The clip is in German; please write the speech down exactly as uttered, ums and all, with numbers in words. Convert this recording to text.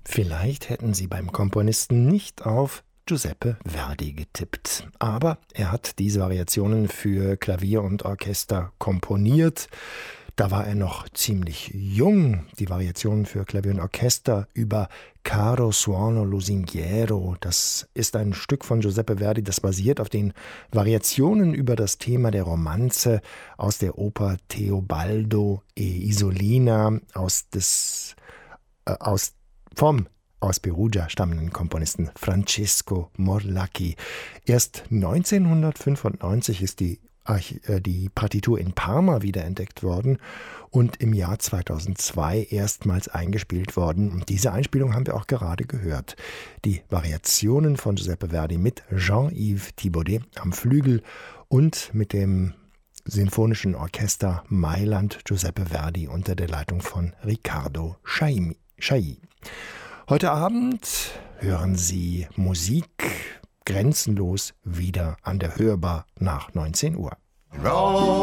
Vielleicht hätten Sie beim Komponisten nicht auf Giuseppe Verdi getippt. Aber er hat diese Variationen für Klavier und Orchester komponiert. Da war er noch ziemlich jung. Die Variationen für Klavier und Orchester über Caro suono lusinghiero, das ist ein Stück von Giuseppe Verdi, das basiert auf den Variationen über das Thema der Romanze aus der Oper Teobaldo e Isolina aus des äh, aus vom aus Perugia stammenden Komponisten Francesco Morlacchi. Erst neunzehnhundertfünfundneunzig ist die, Arch- äh, die Partitur in Parma wiederentdeckt worden und im Jahr zweitausendzwei erstmals eingespielt worden. Und diese Einspielung haben wir auch gerade gehört. Die Variationen von Giuseppe Verdi mit Jean-Yves Thibaudet am Flügel und mit dem Sinfonischen Orchester Mailand Giuseppe Verdi unter der Leitung von Riccardo Chailly. Heute Abend hören Sie Musik grenzenlos wieder an der Hörbar nach neunzehn Uhr.